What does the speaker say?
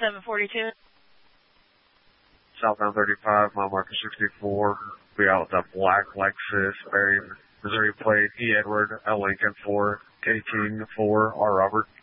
742. Southbound 35, mile marker 64. Be out with that black Lexus bearing Missouri plate E. Edward L. Lincoln 4, 18-4, R. Robert.